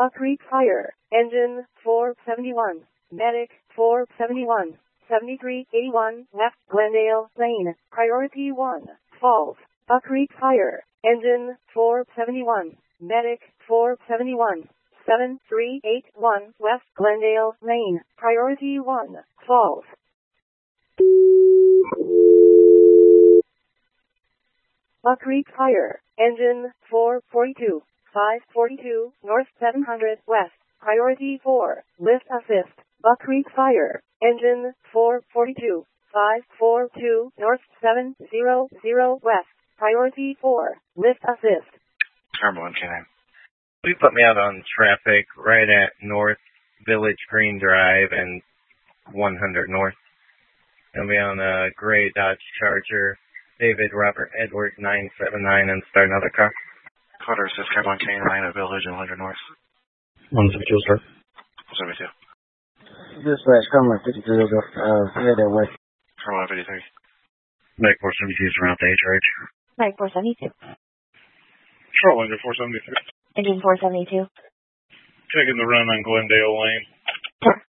Buck Creek Fire, engine 471, medic 471, 7381 left Glendale Lane, priority 1, false. Buck Creek Fire, engine 471, medic 471, 7381 west Glendale Lane, priority 1, false. Buck Creek Fire, engine 442, 542 north 700 west, priority 4, lift assist. Buck Creek Fire, engine 442, 542 north 700 west, priority 4, lift assist. Terminal K9. Will you put me out on traffic right at North Village Green Drive and 100 North? I'll be on a gray Dodge Charger, David Robert Edward 979, and start another car. Quarter assist, Terminal K9 at Village and 100 North. 172, sir. 172. Dispatch, Cumberland 53, head that way. Terminal 53. Mike 472 is around the H-Ridge. Mike 472. Control Engine 473. Engine 472. Taking the run on Glendale Lane.